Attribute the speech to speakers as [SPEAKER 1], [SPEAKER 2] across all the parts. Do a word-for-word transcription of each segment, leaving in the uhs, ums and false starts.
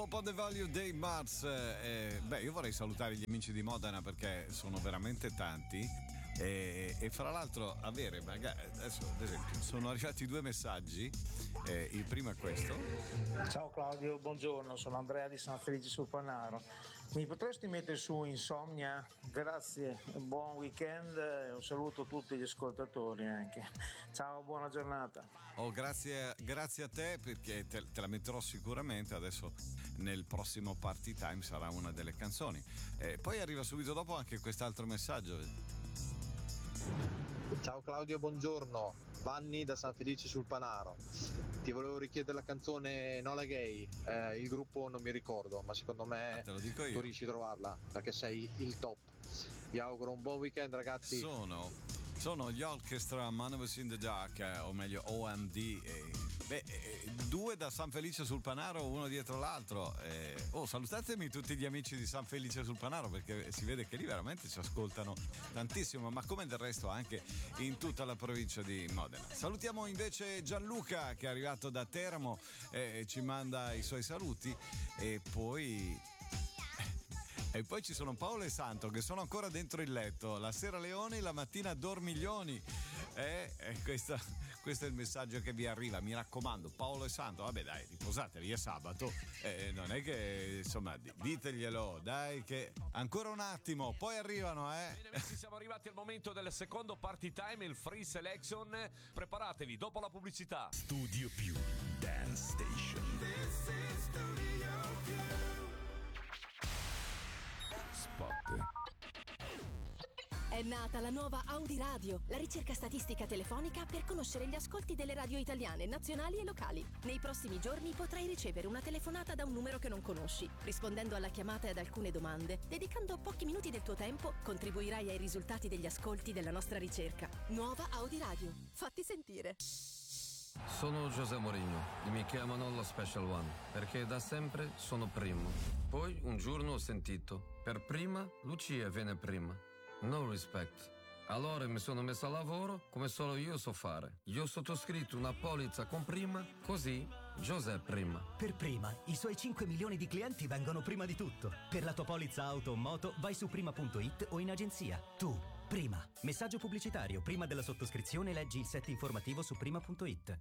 [SPEAKER 1] Pop on the Value Day Mars. Eh, beh, io vorrei salutare gli amici di Modena perché sono veramente tanti. E, e fra l'altro avere magari adesso ad esempio sono arrivati due messaggi. Eh, il primo è questo.
[SPEAKER 2] Ciao Claudio, buongiorno, sono Andrea di San Felice sul Panaro. Mi potresti mettere su Insomnia? Grazie, buon weekend e un saluto a tutti gli ascoltatori anche. Ciao, buona giornata.
[SPEAKER 1] Oh, grazie, grazie a te perché te, te la metterò sicuramente adesso nel prossimo Party Time, sarà una delle canzoni. Eh, poi arriva subito dopo anche quest'altro messaggio.
[SPEAKER 3] Ciao Claudio, buongiorno, Vanni da San Felice sul Panaro. Ti volevo richiedere la canzone Nola Gay, eh, il gruppo non mi ricordo, ma secondo me
[SPEAKER 1] ah, te lo dico io.
[SPEAKER 3] Tu riesci a trovarla perché sei il top. Vi auguro un buon weekend ragazzi.
[SPEAKER 1] Sono, sono gli Orchestra Manovers in the Dark, eh, o meglio O M D. Eh, beh, eh, due da San Felice sul Panaro, uno dietro l'altro. Eh, oh, salutatemi tutti gli amici di San Felice sul Panaro perché si vede che lì veramente ci ascoltano tantissimo, ma come del resto anche in tutta la provincia di Modena. Salutiamo invece Gianluca che è arrivato da Teramo e eh, ci manda i suoi saluti e poi... E poi ci sono Paolo e Santo che sono ancora dentro il letto. La sera leoni, la mattina dormiglioni. Eh, eh, questa, questo è il messaggio che vi arriva. Mi raccomando, Paolo e Santo, vabbè dai, riposatevi, è sabato. Eh, non è che, insomma, diteglielo, dai, che ancora un attimo, poi arrivano, eh.
[SPEAKER 4] Bene, amici, siamo arrivati al momento del secondo Party Time, il Free Selection. Preparatevi, dopo la pubblicità.
[SPEAKER 5] Studio Più, Dance Station.
[SPEAKER 6] This is Studio Più.
[SPEAKER 5] Spot.
[SPEAKER 7] È nata la nuova Audi Radio, la ricerca statistica telefonica per conoscere gli ascolti delle radio italiane, nazionali e locali. Nei prossimi giorni potrai ricevere una telefonata da un numero che non conosci. Rispondendo alla chiamata e ad alcune domande, dedicando pochi minuti del tuo tempo, contribuirai ai risultati degli ascolti della nostra ricerca. Nuova Audi Radio. Fatti sentire.
[SPEAKER 8] Sono José Mourinho e mi chiamano lo Special One perché da sempre sono primo. Poi un giorno ho sentito, per prima Lucia viene prima. No respect. Allora mi sono messo a lavoro come solo io so fare. Io ho sottoscritto una polizza con prima, così José prima.
[SPEAKER 9] Per prima, i suoi cinque milioni di clienti vengono prima di tutto. Per la tua polizza auto o moto vai su prima punto it o in agenzia. Tu, prima. Messaggio pubblicitario. Prima della sottoscrizione leggi il set informativo su prima punto it.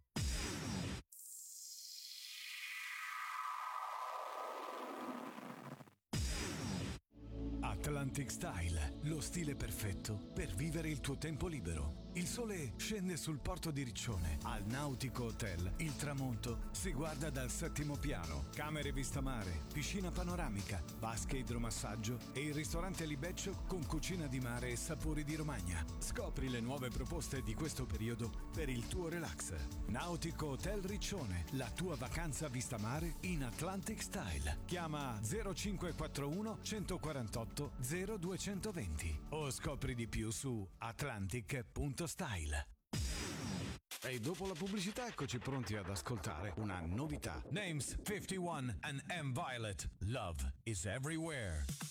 [SPEAKER 5] Atlantic Style, lo stile perfetto per vivere il tuo tempo libero. Il sole scende sul porto di Riccione. Al Nautico Hotel il tramonto si guarda dal settimo piano. Camere vista mare, piscina panoramica, vasche idromassaggio e il ristorante Libeccio con cucina di mare e sapori di Romagna. Scopri le nuove proposte di questo periodo per il tuo relax. Nautico Hotel Riccione, la tua vacanza vista mare in Atlantic Style. Chiama zero cinque quattro uno uno quattro otto zero due due zero o scopri di più su atlantic punto style.
[SPEAKER 1] E dopo la pubblicità eccoci pronti ad ascoltare una novità.
[SPEAKER 5] Names fifty-one and M Violet. Love is everywhere.